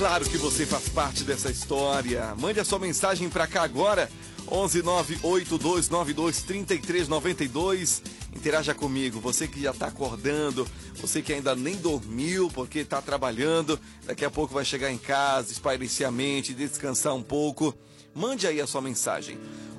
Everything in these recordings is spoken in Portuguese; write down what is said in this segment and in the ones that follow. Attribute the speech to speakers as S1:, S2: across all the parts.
S1: Claro que você faz parte dessa história. Mande a sua mensagem pra cá agora, 11982923392. Interaja comigo, você que já tá acordando, você que ainda nem dormiu porque tá trabalhando, daqui a pouco vai chegar em casa, espairecer a mente, descansar um pouco. Mande aí a sua mensagem,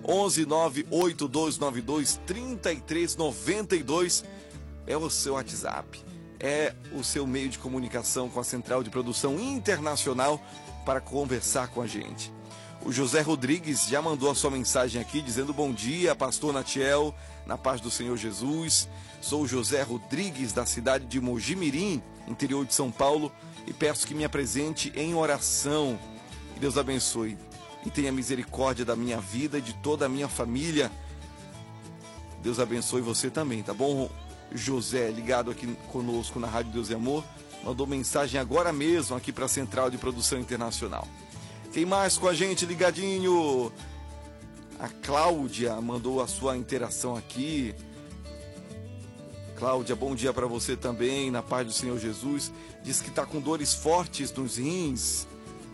S1: 11982923392. É o seu WhatsApp, é o seu meio de comunicação com a Central de Produção Internacional para conversar com a gente. O José Rodrigues já mandou a sua mensagem aqui dizendo: bom dia, pastor Natiel, na paz do Senhor Jesus. Sou o José Rodrigues da cidade de Mojimirim, interior de São Paulo, e peço que me apresente em oração. Que Deus abençoe e tenha misericórdia da minha vida e de toda a minha família. Deus abençoe você também, tá bom? José, ligado aqui conosco na Rádio Deus e Amor, mandou mensagem agora mesmo aqui para a Central de Produção Internacional. Quem mais com a gente ligadinho? A Cláudia mandou a sua interação aqui. Cláudia, bom dia para você também, na paz do Senhor Jesus. Diz que está com dores fortes nos rins.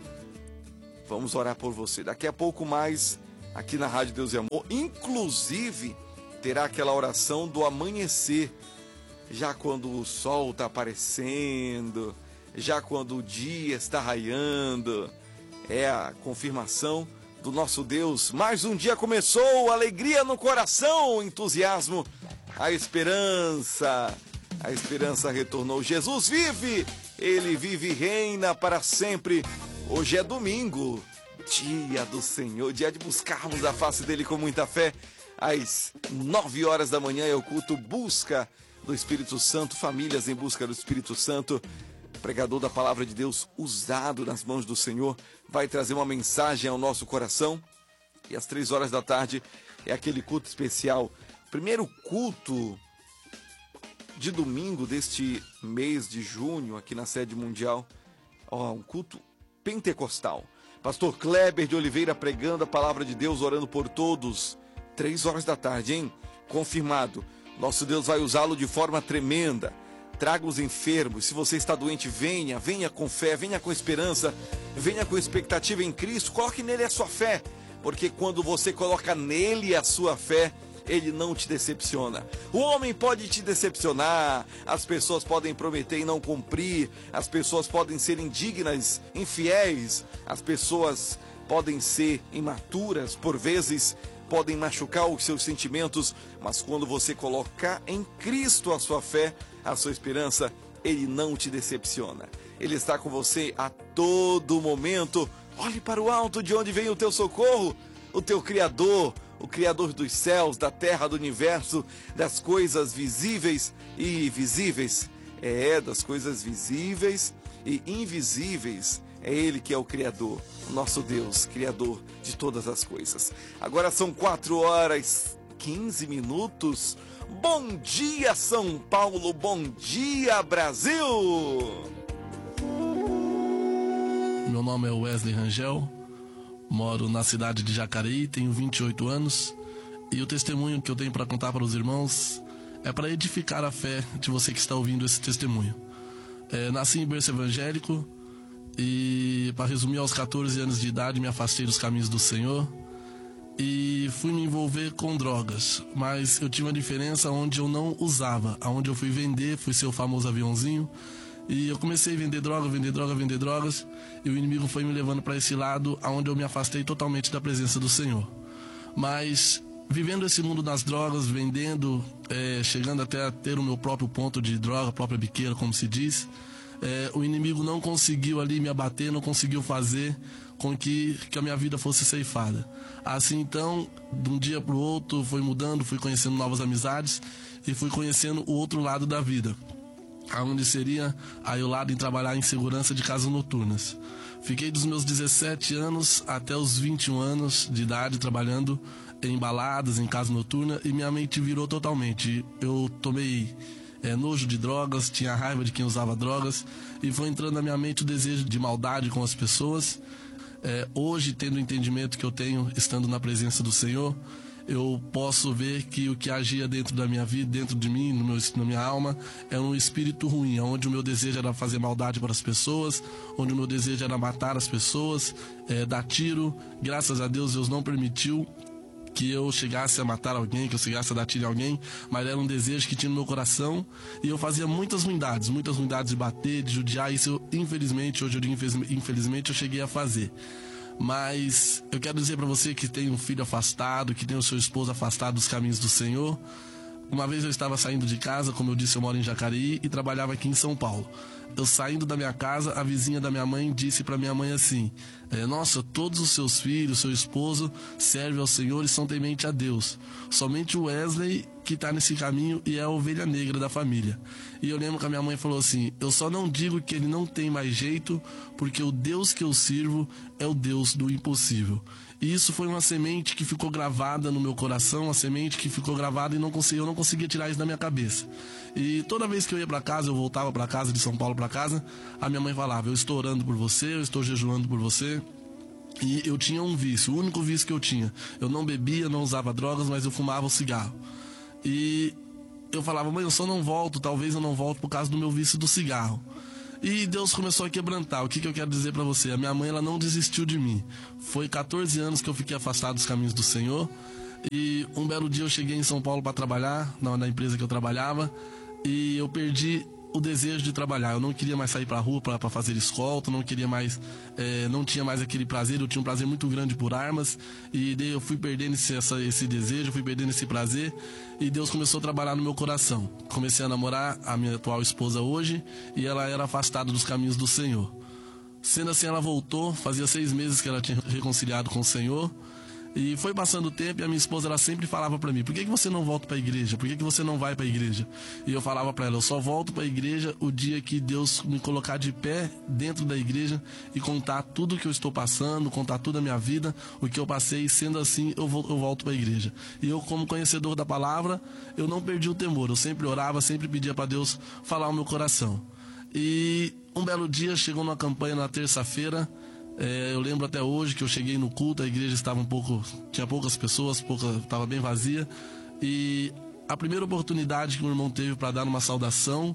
S1: Vamos orar por você. Daqui a pouco mais aqui na Rádio Deus e Amor. Inclusive, terá aquela oração do amanhecer. Já quando o sol está aparecendo, já quando o dia está raiando. É a confirmação do nosso Deus. Mais um dia começou, alegria no coração, entusiasmo, a esperança retornou. Jesus vive, Ele vive e reina para sempre. Hoje é domingo, dia do Senhor, dia de buscarmos a face dEle com muita fé. Às 9 horas da manhã é o culto Busca do Espírito Santo, famílias em busca do Espírito Santo. Pregador da palavra de Deus, usado nas mãos do Senhor, vai trazer uma mensagem ao nosso coração. E às 3 horas da tarde é aquele culto especial, primeiro culto de domingo deste mês de junho aqui na sede mundial. Um culto pentecostal. Pastor Kleber de Oliveira pregando a palavra de Deus, orando por todos. 3 horas da tarde, hein? Confirmado. Nosso Deus vai usá-lo de forma tremenda. Traga os enfermos. Se você está doente, venha com fé, venha com esperança, venha com expectativa em Cristo. Coloque nele a sua fé, porque quando você coloca nele a sua fé, ele não te decepciona. O homem pode te decepcionar, as pessoas podem prometer e não cumprir, as pessoas podem ser indignas, infiéis, as pessoas podem ser imaturas, por vezes podem machucar os seus sentimentos, mas quando você colocar em Cristo a sua fé, a sua esperança, Ele não te decepciona. Ele está com você a todo momento. Olhe para o alto, de onde vem o teu socorro, o teu Criador, o Criador dos céus, da terra, do universo, das coisas visíveis e invisíveis. Das coisas visíveis e invisíveis. É Ele que é o Criador, o nosso Deus, Criador de todas as coisas. Agora são 4h15. Bom dia, São Paulo, bom dia, Brasil!
S2: Meu nome é Wesley Rangel, moro na cidade de Jacareí, tenho 28 anos e o testemunho que eu tenho para contar para os irmãos é para edificar a fé de você que está ouvindo esse testemunho. Nasci em berço evangélico e, para resumir, aos 14 anos de idade me afastei dos caminhos do Senhor e fui me envolver com drogas, mas eu tive uma diferença onde eu não usava, aonde eu fui vender, fui ser o famoso aviãozinho, e eu comecei a vender drogas, e o inimigo foi me levando para esse lado, aonde eu me afastei totalmente da presença do Senhor. Mas vivendo esse mundo das drogas, vendendo, chegando até a ter o meu próprio ponto de droga, própria biqueira, como se diz, o inimigo não conseguiu ali me abater, não conseguiu fazer com que a minha vida fosse ceifada. Assim, então, de um dia para o outro, foi mudando, fui conhecendo novas amizades e fui conhecendo o outro lado da vida, aonde seria aí o lado em trabalhar em segurança de casas noturnas. Fiquei dos meus 17 anos até os 21 anos de idade trabalhando em baladas, em casa noturna, e minha mente virou totalmente. Eu tomei nojo de drogas, tinha raiva de quem usava drogas, e foi entrando na minha mente o desejo de maldade com as pessoas. Hoje, tendo o entendimento que eu tenho, estando na presença do Senhor, eu posso ver que o que agia dentro da minha vida, dentro de mim, na minha alma, é um espírito ruim, onde o meu desejo era fazer maldade para as pessoas, onde o meu desejo era matar as pessoas, dar tiro. Graças a Deus não permitiu que eu chegasse a matar alguém, que eu chegasse a dar tiro em alguém, mas era um desejo que tinha no meu coração, e eu fazia muitas ruindades de bater, de judiar. Isso infelizmente, hoje eu digo infelizmente, eu cheguei a fazer. Mas eu quero dizer para você que tem um filho afastado, que tem o seu esposo afastado dos caminhos do Senhor. Uma vez eu estava saindo de casa, como eu disse, eu moro em Jacareí e trabalhava aqui em São Paulo. Eu saindo da minha casa, a vizinha da minha mãe disse para minha mãe assim: nossa, todos os seus filhos, seu esposo servem ao Senhor e são temente a Deus. Somente o Wesley que está nesse caminho e é a ovelha negra da família. E eu lembro que a minha mãe falou assim: eu só não digo que ele não tem mais jeito, porque o Deus que eu sirvo é o Deus do impossível. E isso foi uma semente que ficou gravada no meu coração, uma semente que ficou gravada e eu não conseguia tirar isso da minha cabeça. E toda vez que eu ia para casa, eu voltava para casa, de São Paulo para casa, a minha mãe falava: eu estou orando por você, eu estou jejuando por você. E eu tinha um vício, o único vício que eu tinha. Eu não bebia, não usava drogas, mas eu fumava o cigarro. E eu falava: mãe, eu só não volto, talvez eu não volte por causa do meu vício do cigarro. E Deus começou a quebrantar. O que eu quero dizer para você? A minha mãe, ela não desistiu de mim. Foi 14 anos que eu fiquei afastado dos caminhos do Senhor. E um belo dia eu cheguei em São Paulo para trabalhar, na empresa que eu trabalhava, e eu perdi o desejo de trabalhar. Eu não queria mais sair pra rua para fazer escolta, não queria mais, não tinha mais aquele prazer. Eu tinha um prazer muito grande por armas, e daí eu fui perdendo esse desejo, fui perdendo esse prazer, e Deus começou a trabalhar no meu coração. Comecei a namorar a minha atual esposa hoje, e ela era afastada dos caminhos do Senhor. Sendo assim, ela voltou, fazia 6 meses que ela tinha reconciliado com o Senhor. E foi passando o tempo e a minha esposa, ela sempre falava para mim: por que você não volta para a igreja? Por que você não vai para a igreja? E eu falava para ela: eu só volto para a igreja o dia que Deus me colocar de pé dentro da igreja e contar tudo que eu estou passando, contar toda a minha vida, o que eu passei. Sendo assim, eu volto para a igreja. E eu, como conhecedor da palavra, eu não perdi o temor. Eu sempre orava, sempre pedia para Deus falar ao meu coração. E um belo dia, chegou numa campanha na terça-feira. Eu lembro até hoje que eu cheguei no culto, a igreja estava tinha poucas pessoas, estava bem vazia. E a primeira oportunidade que o irmão teve para dar uma saudação,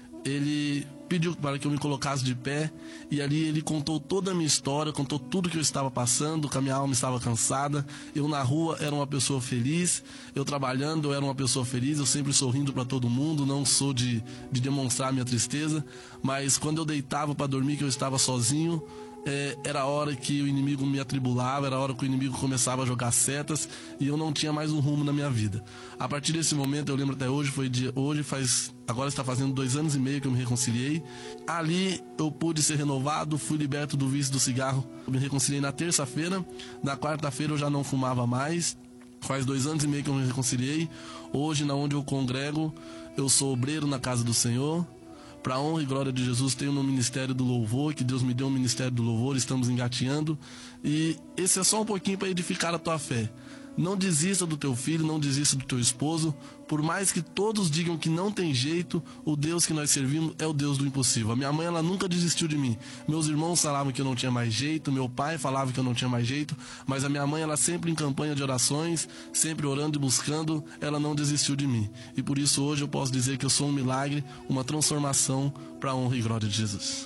S2: ele pediu para que eu me colocasse de pé. E ali ele contou toda a minha história, contou tudo que eu estava passando, que a minha alma estava cansada. Eu na rua era uma pessoa feliz, eu trabalhando eu era uma pessoa feliz, eu sempre sorrindo para todo mundo, não sou de demonstrar minha tristeza. Mas quando eu deitava para dormir, que eu estava sozinho, era a hora que o inimigo me atribulava, era a hora que o inimigo começava a jogar setas e eu não tinha mais um rumo na minha vida. A partir desse momento, eu lembro até hoje, agora está fazendo 2 anos e meio que eu me reconciliei. Ali eu pude ser renovado, fui liberto do vício do cigarro. Eu me reconciliei na terça-feira, na quarta-feira eu já não fumava mais. Faz 2 anos e meio que eu me reconciliei. Hoje, na onde eu congrego, eu sou obreiro na casa do Senhor. Para a honra e glória de Jesus, tenho no Ministério do Louvor, que Deus me deu um Ministério do Louvor, estamos engateando. E esse é só um pouquinho para edificar a tua fé. Não desista do teu filho, não desista do teu esposo. Por mais que todos digam que não tem jeito, o Deus que nós servimos é o Deus do impossível. A minha mãe, ela nunca desistiu de mim. Meus irmãos falavam que eu não tinha mais jeito, meu pai falava que eu não tinha mais jeito, mas a minha mãe, ela sempre em campanha de orações, sempre orando e buscando, ela não desistiu de mim. E por isso hoje eu posso dizer que eu sou um milagre, uma transformação para a honra e glória de Jesus.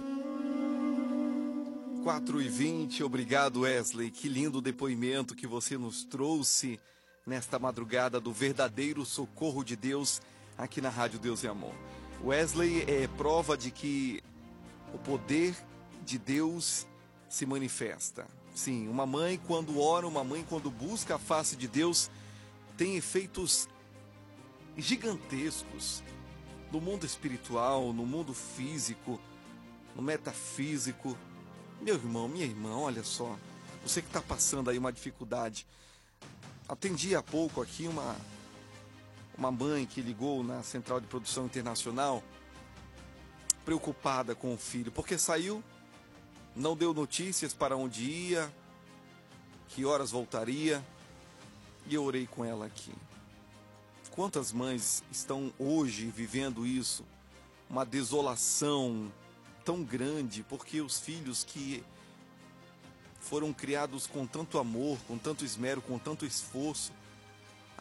S1: 4h20, obrigado Wesley, que lindo depoimento que você nos trouxe nesta madrugada do verdadeiro socorro de Deus aqui na Rádio Deus e Amor. Wesley é prova de que o poder de Deus se manifesta. Sim, uma mãe quando ora, uma mãe quando busca a face de Deus, tem efeitos gigantescos no mundo espiritual, no mundo físico, no metafísico. Meu irmão, minha irmã, olha só, você que está passando aí uma dificuldade. Atendi há pouco aqui uma mãe que ligou na Central de Produção Internacional, preocupada com o filho, porque saiu, não deu notícias para onde ia, que horas voltaria, e eu orei com ela aqui. Quantas mães estão hoje vivendo isso? Uma desolação tão grande, porque os filhos que foram criados com tanto amor, com tanto esmero, com tanto esforço,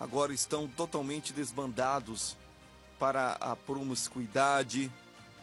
S1: agora estão totalmente desbandados para a promiscuidade,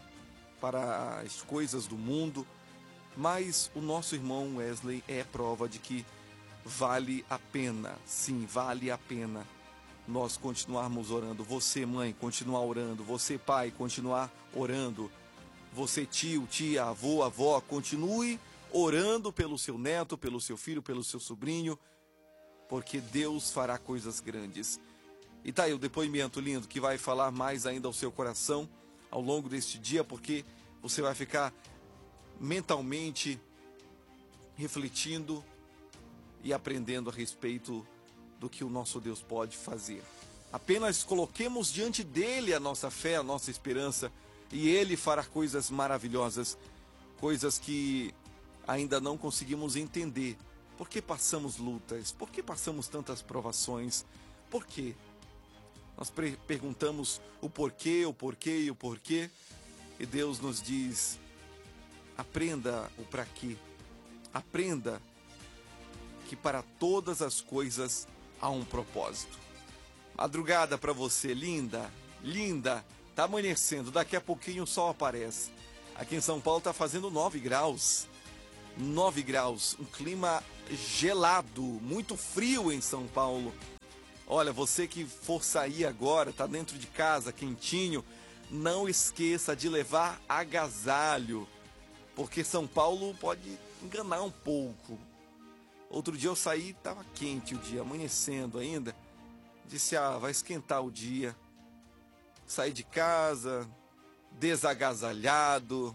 S1: para as coisas do mundo. Mas o nosso irmão Wesley é prova de que vale a pena, sim, vale a pena nós continuarmos orando. Você, mãe, continuar orando. Você, pai, continuar orando. Você, tio, tia, avô, avó, continue orando pelo seu neto, pelo seu filho, pelo seu sobrinho, porque Deus fará coisas grandes. E tá aí o depoimento lindo que vai falar mais ainda ao seu coração ao longo deste dia, porque você vai ficar mentalmente refletindo e aprendendo a respeito do que o nosso Deus pode fazer. Apenas coloquemos diante dele a nossa fé, a nossa esperança, e ele fará coisas maravilhosas, coisas que ainda não conseguimos entender. Por que passamos lutas? Por que passamos tantas provações? Por quê? Nós perguntamos o porquê, o porquê e o porquê, e Deus nos diz: aprenda o para quê. Aprenda que para todas as coisas há um propósito. Madrugada para você, linda, linda. Tá amanhecendo, daqui a pouquinho o sol aparece. Aqui em São Paulo tá fazendo 9 graus. 9 graus, um clima gelado, muito frio em São Paulo. Olha, você que for sair agora, tá dentro de casa, quentinho, não esqueça de levar agasalho, porque São Paulo pode enganar um pouco. Outro dia eu saí, estava quente o dia, amanhecendo ainda. Disse, vai esquentar o dia. Saí de casa, desagasalhado.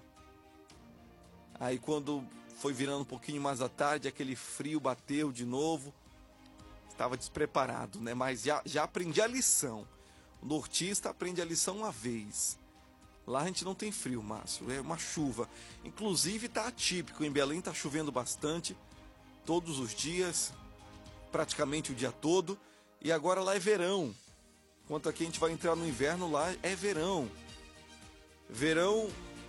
S1: Aí quando foi virando um pouquinho mais à tarde, aquele frio bateu de novo. Estava despreparado, né? Mas já aprendi a lição. O nortista aprende a lição uma vez. Lá a gente não tem frio, Márcio, é uma chuva. Inclusive está atípico, em Belém está chovendo bastante. Todos os dias, praticamente o dia todo, e agora lá é verão. Enquanto aqui a gente vai entrar no inverno, lá é verão. Verão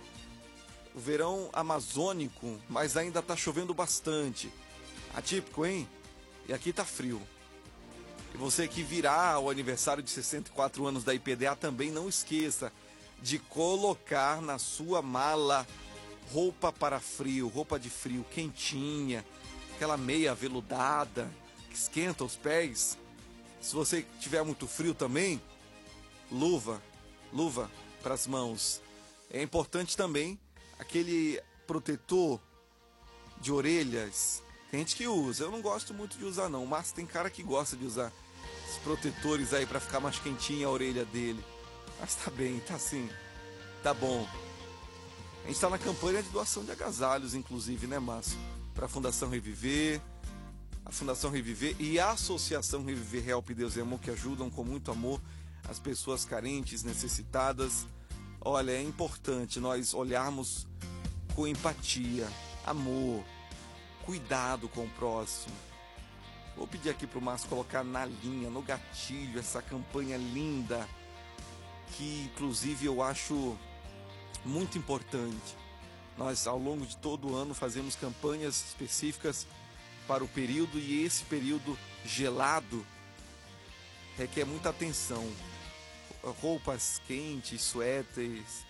S1: amazônico, mas ainda está chovendo bastante. Atípico, hein? E aqui tá frio. E você que virá o aniversário de 64 anos da IPDA, também não esqueça de colocar na sua mala roupa para frio, roupa de frio, quentinha, aquela meia aveludada que esquenta os pés. Se você tiver muito frio também, luva para as mãos. É importante também aquele protetor de orelhas. Tem gente que usa, eu não gosto muito de usar não, mas tem cara que gosta de usar esses protetores aí para ficar mais quentinha a orelha dele. Mas tá bem, tá assim, tá bom. A gente tá na campanha de doação de agasalhos, inclusive, né, Márcio? Para a Fundação Reviver, a Fundação Reviver e a Associação Reviver Help Deus e Amor, que ajudam com muito amor as pessoas carentes, necessitadas. Olha, é importante nós olharmos com empatia, amor, cuidado com o próximo. Vou pedir aqui para o Márcio colocar na linha, no gatilho, essa campanha linda, que inclusive eu acho muito importante. Nós, ao longo de todo o ano, fazemos campanhas específicas para o período, e esse período gelado requer muita atenção. Roupas quentes, suéteres,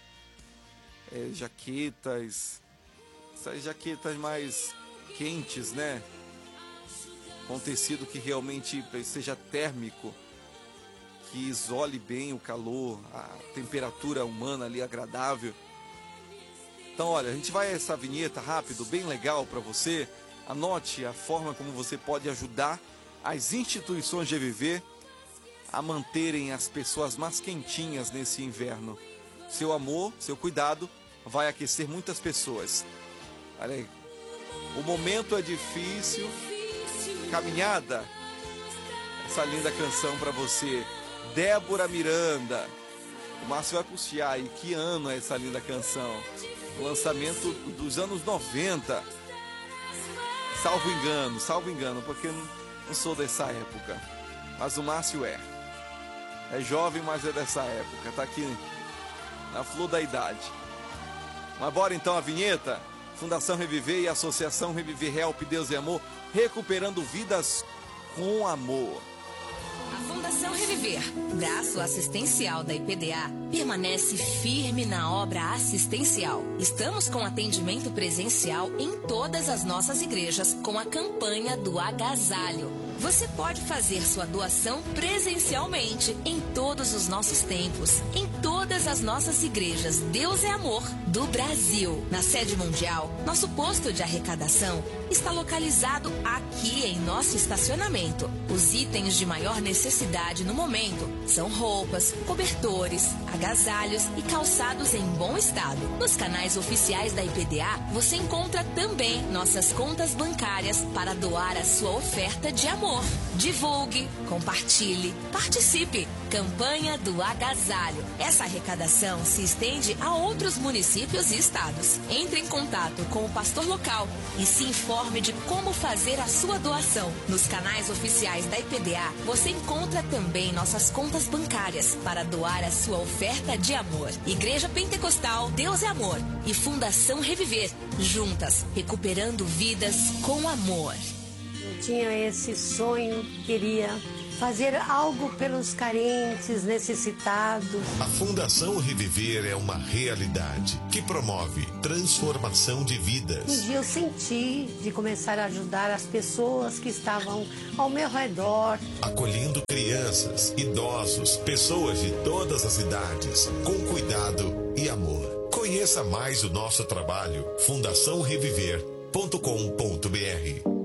S1: jaquetas, essas jaquetas mais quentes, né? Com tecido que realmente seja térmico, que isole bem o calor, a temperatura humana ali agradável. Então, olha, a gente vai a essa vinheta rápido, bem legal para você. Anote a forma como você pode ajudar as instituições de viver a manterem as pessoas mais quentinhas nesse inverno. Seu amor, seu cuidado vai aquecer muitas pessoas. Olha aí, o momento é difícil. Caminhada, essa linda canção para você, Débora Miranda. O Márcio vai puxar aí, que ano é essa linda canção? O lançamento dos anos 90. Salvo engano, porque não sou dessa época. Mas o Márcio é jovem, mas é dessa época, tá aqui na flor da idade. Mas bora então a vinheta. Fundação Reviver e Associação Reviver Help Deus e Amor, recuperando vidas com amor.
S3: A Fundação Fundação Reviver, braço assistencial da IPDA, permanece firme na obra assistencial. Estamos com atendimento presencial em todas as nossas igrejas com a campanha do agasalho. Você pode fazer sua doação presencialmente em todos os nossos templos, em todas as nossas igrejas Deus é Amor do Brasil. Na sede mundial, nosso posto de arrecadação está localizado aqui em nosso estacionamento. Os itens de maior necessidade no momento são roupas, cobertores, agasalhos e calçados em bom estado. Nos canais oficiais da IPDA, você encontra também nossas contas bancárias para doar a sua oferta de amor. Divulgue, compartilhe, participe. Campanha do Agasalho. Essa arrecadação se estende a outros municípios e estados. Entre em contato com o pastor local e se informe de como fazer a sua doação. Nos canais oficiais da IPDA, você encontra também nossas contas bancárias para doar a sua oferta de amor. Igreja Pentecostal Deus é Amor e Fundação Reviver, juntas, recuperando vidas com amor.
S4: Eu tinha esse sonho, queria fazer algo pelos carentes, necessitados.
S5: A Fundação Reviver é uma realidade que promove transformação de vidas.
S4: Um dia eu senti de começar a ajudar as pessoas que estavam ao meu redor.
S5: Acolhendo crianças, idosos, pessoas de todas as idades, com cuidado e amor. Conheça mais o nosso trabalho, fundaçãoreviver.com.br.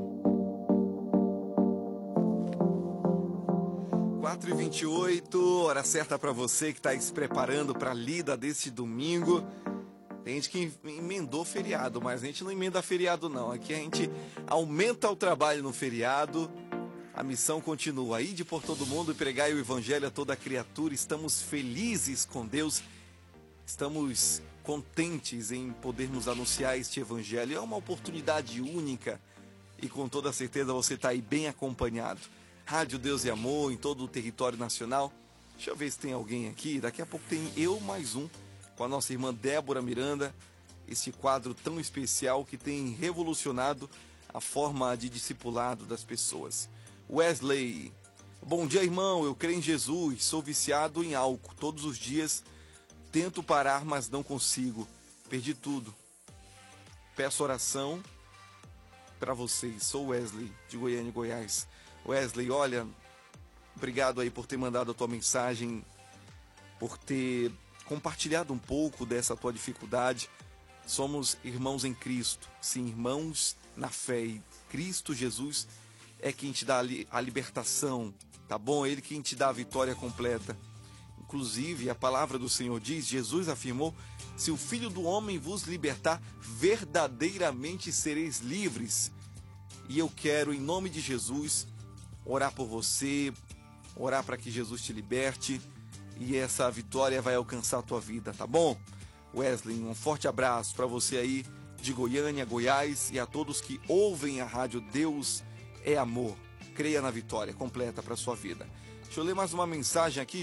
S1: 4h28, hora certa para você que está se preparando para a lida deste domingo. Tem gente que emendou feriado, mas a gente não emenda feriado não. Aqui a gente aumenta o trabalho no feriado. A missão continua. Ide por todo mundo e pregai o evangelho a toda criatura. Estamos felizes com Deus. Estamos contentes em podermos anunciar este evangelho. É uma oportunidade única e com toda certeza você está aí bem acompanhado. Rádio Deus e Amor em todo o território nacional. Deixa eu ver se tem alguém aqui. Daqui a pouco tem eu mais um com a nossa irmã Débora Miranda. Esse quadro tão especial que tem revolucionado a forma de discipulado das pessoas. Wesley, bom dia irmão, eu creio em Jesus, sou viciado em álcool. Todos os dias tento parar, mas não consigo. Perdi tudo. Peço oração para vocês. Sou Wesley, de Goiânia, Goiás. Wesley, olha, obrigado aí por ter mandado a tua mensagem, por ter compartilhado um pouco dessa tua dificuldade. Somos irmãos em Cristo, sim, irmãos na fé. E Cristo Jesus é quem te dá a libertação, tá bom? Ele quem te dá a vitória completa. Inclusive, a palavra do Senhor diz, Jesus afirmou, se o Filho do Homem vos libertar, verdadeiramente sereis livres. E eu quero, em nome de Jesus, orar por você, orar para que Jesus te liberte e essa vitória vai alcançar a tua vida, tá bom? Wesley, um forte abraço para você aí de Goiânia, Goiás e a todos que ouvem a rádio Deus é Amor. Creia na vitória completa para sua vida. Deixa eu ler mais uma mensagem aqui,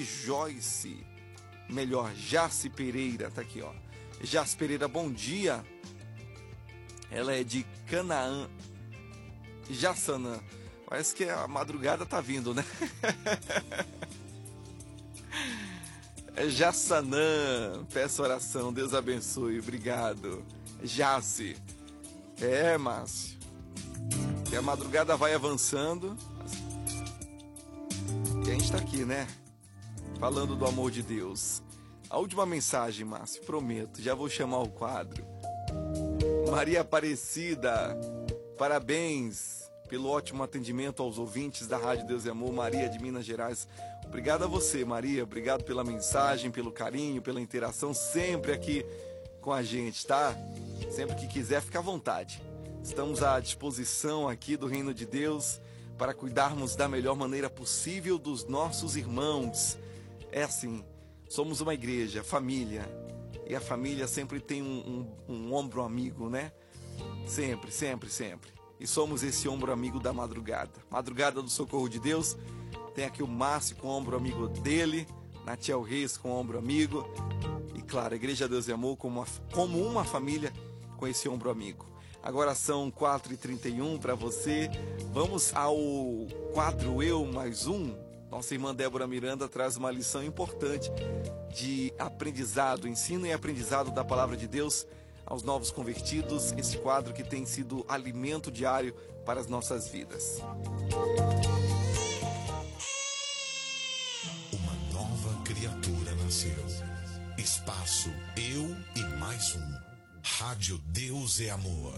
S1: Jace Pereira, tá aqui ó. Jace Pereira, bom dia. Ela é de Canaã, Jaçanã. Parece que a madrugada tá vindo, né? Jaçanã, peço oração, Deus abençoe, obrigado. Jace. Márcio. E a madrugada vai avançando. E a gente tá aqui, né? Falando do amor de Deus. A última mensagem, Márcio, prometo, já vou chamar o quadro. Maria Aparecida, parabéns pelo ótimo atendimento aos ouvintes da Rádio Deus e Amor, Maria de Minas Gerais. Obrigado a você, Maria. Obrigado pela mensagem, pelo carinho, pela interação sempre aqui com a gente, tá? Sempre que quiser, fica à vontade. Estamos à disposição aqui do Reino de Deus para cuidarmos da melhor maneira possível dos nossos irmãos. É assim, somos uma igreja, família. E a família sempre tem um ombro amigo, né? Sempre, sempre, sempre. E somos esse ombro amigo da madrugada. Madrugada do Socorro de Deus. Tem aqui o Márcio com o ombro amigo dele. Natiel Reis com o ombro amigo. E claro, a Igreja Deus e Amor como uma família com esse ombro amigo. Agora são 4h31 para você. Vamos ao quadro Eu Mais Um. Nossa irmã Débora Miranda traz uma lição importante de aprendizado, ensino e aprendizado da palavra de Deus aos novos convertidos, esse quadro que tem sido alimento diário para as nossas vidas.
S5: Uma nova criatura nasceu. Espaço Eu e Mais Um. Rádio Deus é Amor.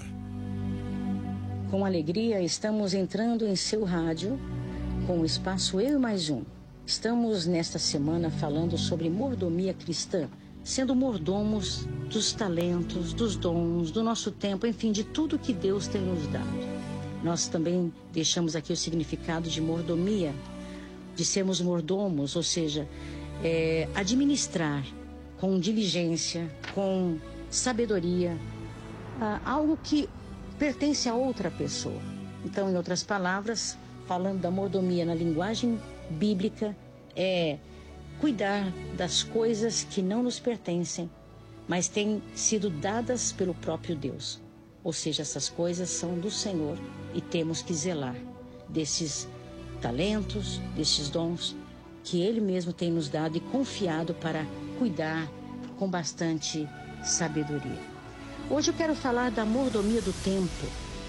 S6: Com alegria, estamos entrando em seu rádio com o Espaço Eu e Mais Um. Estamos nesta semana falando sobre mordomia cristã, sendo mordomos dos talentos, dos dons, do nosso tempo, enfim, de tudo que Deus tem nos dado. Nós também deixamos aqui o significado de mordomia, de sermos mordomos, ou seja, administrar com diligência, com sabedoria, algo que pertence a outra pessoa. Então, em outras palavras, falando da mordomia na linguagem bíblica, é cuidar das coisas que não nos pertencem, mas têm sido dadas pelo próprio Deus. Ou seja, essas coisas são do Senhor e temos que zelar desses talentos, desses dons que Ele mesmo tem nos dado e confiado para cuidar com bastante sabedoria. Hoje eu quero falar da mordomia do tempo.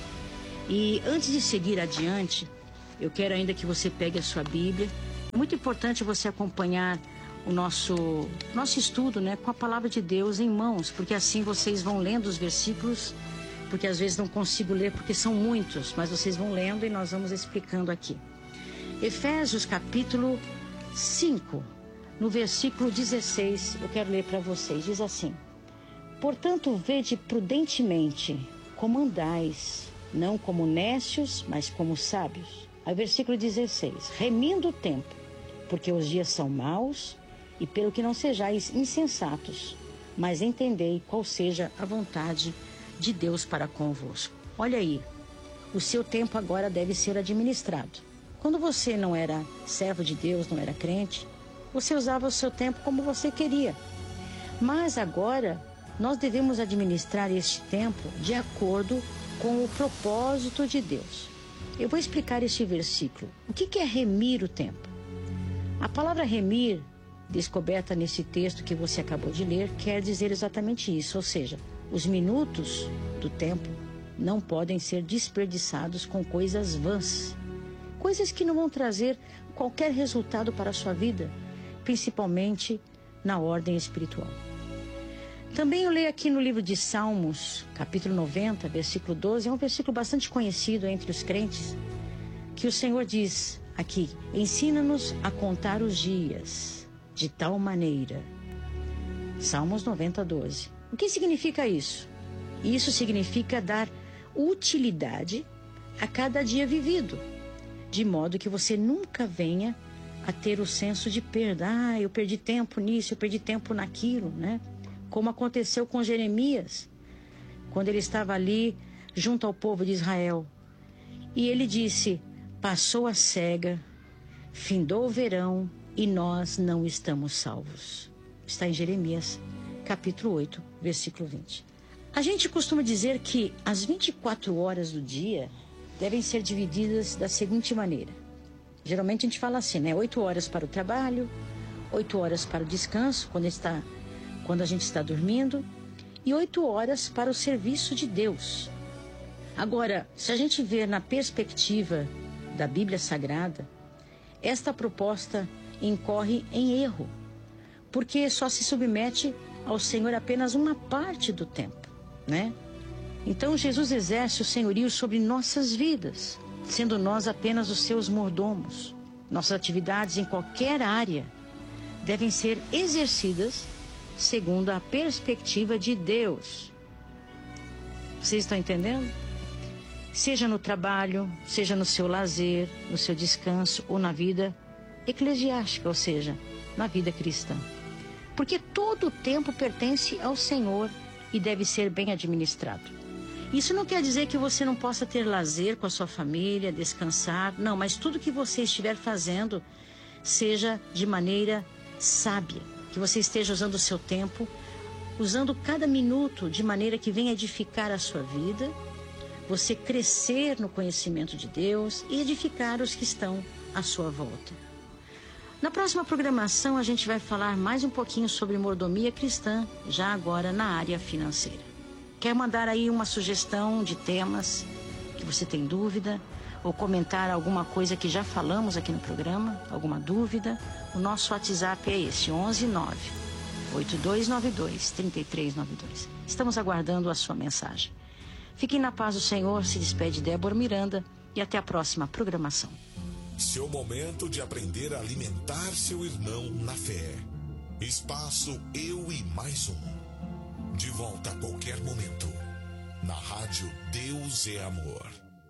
S6: E antes de seguir adiante, eu quero ainda que você pegue a sua Bíblia. É muito importante você acompanhar o nosso estudo, né, com a palavra de Deus em mãos, porque assim vocês vão lendo os versículos, porque às vezes não consigo ler porque são muitos, mas vocês vão lendo e nós vamos explicando aqui. Efésios capítulo 5, no versículo 16, eu quero ler para vocês, diz assim: portanto, vede prudentemente como andais, não como necios, mas como sábios. Aí versículo 16, remindo o tempo, porque os dias são maus, e pelo que não sejais insensatos, mas entendei qual seja a vontade de Deus para convosco. Olha aí, o seu tempo agora deve ser administrado. Quando você não era servo de Deus, não era crente, você usava o seu tempo como você queria. Mas agora, nós devemos administrar este tempo de acordo com o propósito de Deus. Eu vou explicar este versículo. O que é remir o tempo? A palavra remir, descoberta nesse texto que você acabou de ler, quer dizer exatamente isso, ou seja, os minutos do tempo não podem ser desperdiçados com coisas vãs, coisas que não vão trazer qualquer resultado para a sua vida, principalmente na ordem espiritual. Também eu leio aqui no livro de Salmos, capítulo 90, versículo 12, é um versículo bastante conhecido entre os crentes, que o Senhor diz aqui: ensina-nos a contar os dias de tal maneira. Salmos 90, 12. O que significa isso? Isso significa dar utilidade a cada dia vivido, de modo que você nunca venha a ter o senso de perda. Eu perdi tempo nisso, eu perdi tempo naquilo, né? Como aconteceu com Jeremias, quando ele estava ali junto ao povo de Israel. E ele disse: passou a cega, findou o verão e nós não estamos salvos. Está em Jeremias, capítulo 8, versículo 20. A gente costuma dizer que as 24 horas do dia devem ser divididas da seguinte maneira. Geralmente a gente fala assim, né? 8 horas para o trabalho, 8 horas para o descanso, quando a gente está dormindo, e 8 horas para o serviço de Deus. Agora, se a gente ver na perspectiva da Bíblia Sagrada, esta proposta incorre em erro, porque só se submete ao Senhor apenas uma parte do tempo, né? Então Jesus exerce o senhorio sobre nossas vidas, sendo nós apenas os seus mordomos. Nossas atividades em qualquer área devem ser exercidas segundo a perspectiva de Deus. Vocês estão entendendo? Seja no trabalho, seja no seu lazer, no seu descanso ou na vida eclesiástica, ou seja, na vida cristã. Porque todo o tempo pertence ao Senhor e deve ser bem administrado. Isso não quer dizer que você não possa ter lazer com a sua família, descansar, não, mas tudo que você estiver fazendo seja de maneira sábia, que você esteja usando o seu tempo, usando cada minuto de maneira que venha edificar a sua vida, você crescer no conhecimento de Deus e edificar os que estão à sua volta. Na próxima programação, a gente vai falar mais um pouquinho sobre mordomia cristã, já agora na área financeira. Quer mandar aí uma sugestão de temas que você tem dúvida? Ou comentar alguma coisa que já falamos aqui no programa? Alguma dúvida? O nosso WhatsApp é esse, 11982923392. Estamos aguardando a sua mensagem. Fiquem na paz do Senhor, se despede Débora Miranda e até a próxima programação.
S5: Seu momento de aprender a alimentar seu irmão na fé. Espaço Eu e Mais Um. De volta a qualquer momento. Na rádio Deus é Amor.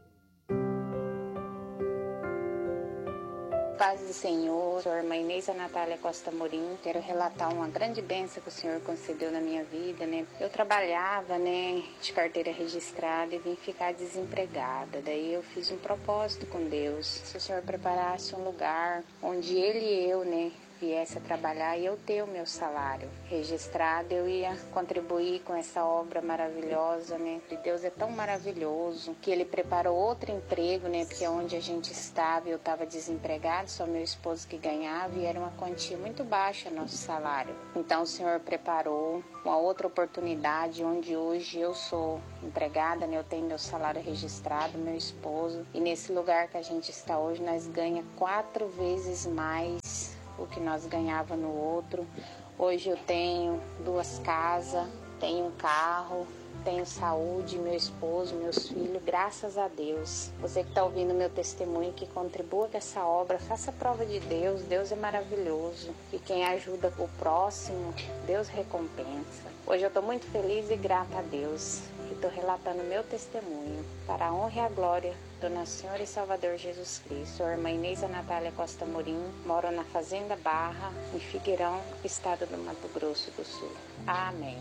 S7: Paz do Senhor, sou a irmã Inês Natália Costa Morim. Quero relatar uma grande bênção que o Senhor concedeu na minha vida, né? Eu trabalhava, né, de carteira registrada e vim ficar desempregada. Daí eu fiz um propósito com Deus. Se o Senhor preparasse um lugar onde Ele e eu, né, viesse a trabalhar e eu ter o meu salário registrado, eu ia contribuir com essa obra maravilhosa, né? E Deus é tão maravilhoso que Ele preparou outro emprego, né? Porque onde a gente estava, eu estava desempregado, só meu esposo que ganhava e era uma quantia muito baixa nosso salário. Então o Senhor preparou uma outra oportunidade onde hoje eu sou empregada, né? Eu tenho meu salário registrado, meu esposo, e nesse lugar que a gente está hoje nós ganhamos 4 vezes mais o que nós ganhava no outro. Hoje eu tenho 2 casas, tenho um carro, tenho saúde, meu esposo, meus filhos, graças a Deus. Você que está ouvindo meu testemunho, que contribua com essa obra, faça a prova de Deus. Deus é maravilhoso. E quem ajuda o próximo, Deus recompensa. Hoje eu estou muito feliz e grata a Deus. E estou relatando meu testemunho para a honra e a glória do nosso Senhor e Salvador Jesus Cristo. Sou a irmã Inês Natália Costa Morim, moro na Fazenda Barra, em Figueirão, estado do Mato Grosso do Sul. Amém.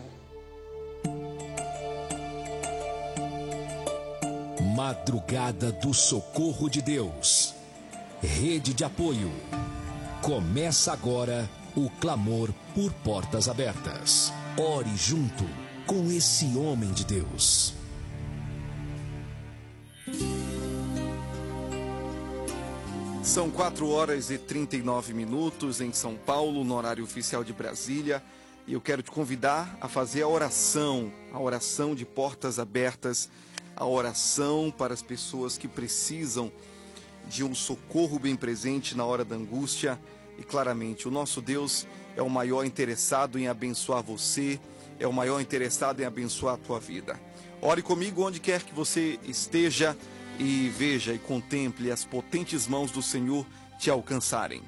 S8: Madrugada do Socorro de Deus. Rede de apoio. Começa agora o clamor por portas abertas. Ore junto com esse homem de Deus.
S1: São 4h39 em São Paulo, no horário oficial de Brasília. E eu quero te convidar a fazer a oração de portas abertas, a oração para as pessoas que precisam de um socorro bem presente na hora da angústia. E claramente, o nosso Deus é o maior interessado em abençoar você, é o maior interessado em abençoar a tua vida. Ore comigo onde quer que você esteja e veja e contemple as potentes mãos do Senhor te alcançarem.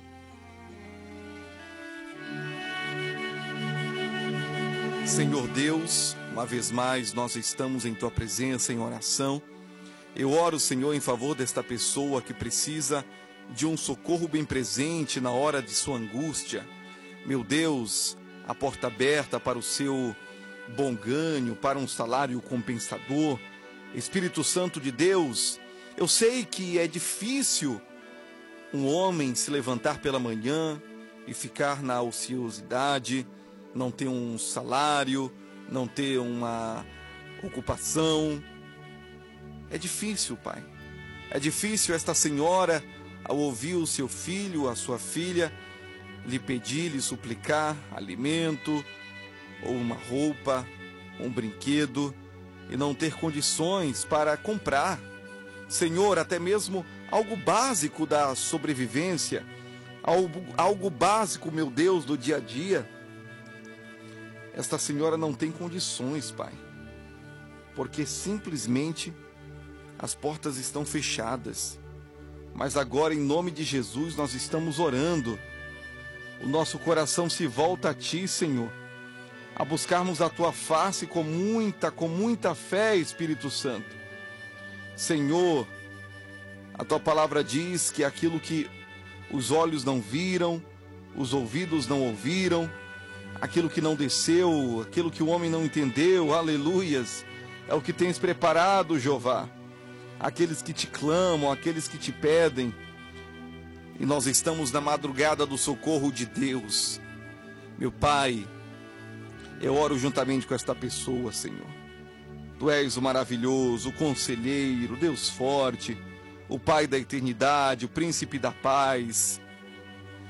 S1: Senhor Deus, uma vez mais nós estamos em tua presença em oração. Eu oro, Senhor, em favor desta pessoa que precisa de um socorro bem presente na hora de sua angústia. Meu Deus, a porta aberta para o seu bom ganho, para um salário compensador. Espírito Santo de Deus, eu sei que é difícil um homem se levantar pela manhã e ficar na ociosidade, não ter um salário, não ter uma ocupação. É difícil, Pai. É difícil esta senhora, ao ouvir o seu filho, a sua filha, lhe pedir, lhe suplicar alimento, ou uma roupa, um brinquedo, e não ter condições para comprar. Senhor, até mesmo algo básico da sobrevivência, algo básico, meu Deus, do dia a dia. Esta senhora não tem condições, Pai, porque simplesmente as portas estão fechadas. Mas agora, em nome de Jesus, nós estamos orando. O nosso coração se volta a Ti, Senhor, a buscarmos a Tua face com muita fé, Espírito Santo. Senhor, a Tua palavra diz que aquilo que os olhos não viram, os ouvidos não ouviram, aquilo que não desceu, aquilo que o homem não entendeu, aleluias, é o que tens preparado, Jeová. Aqueles que te clamam, aqueles que te pedem. E nós estamos na madrugada do socorro de Deus. Meu Pai, eu oro juntamente com esta pessoa, Senhor. Tu és o maravilhoso, o conselheiro, Deus forte, o Pai da eternidade, o príncipe da paz.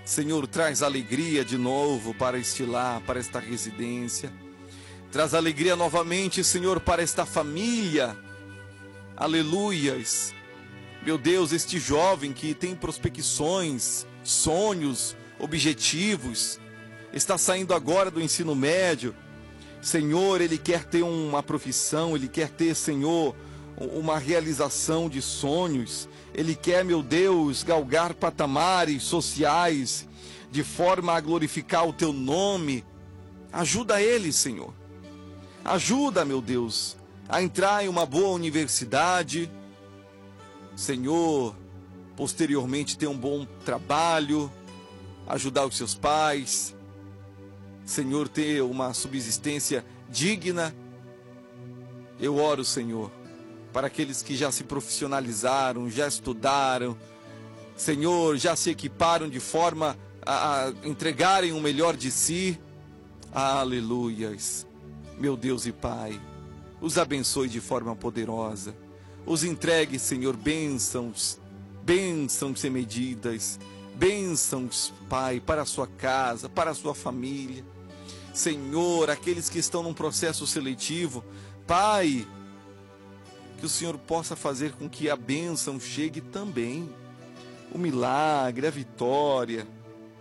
S1: Senhor, traz alegria de novo para este lar, para esta residência. Traz alegria novamente, Senhor, para esta família. Aleluias. Meu Deus, este jovem que tem prospecções, sonhos, objetivos, está saindo agora do ensino médio. Senhor, ele quer ter uma profissão, ele quer ter, Senhor, uma realização de sonhos. Ele quer, meu Deus, galgar patamares sociais de forma a glorificar o teu nome. Ajuda ele, Senhor. Ajuda, meu Deus, a entrar em uma boa universidade. Senhor, posteriormente ter um bom trabalho, ajudar os seus pais. Senhor, ter uma subsistência digna. Eu oro, Senhor, para aqueles que já se profissionalizaram, já estudaram, Senhor, já se equiparam de forma a entregarem o melhor de si. Aleluias. Meu Deus e Pai, os abençoe de forma poderosa. Os entregue, Senhor, bênçãos, bênçãos sem medidas, bênçãos, Pai, para a sua casa, para a sua família. Senhor, aqueles que estão num processo seletivo, Pai, que o Senhor possa fazer com que a bênção chegue também. O milagre, a vitória.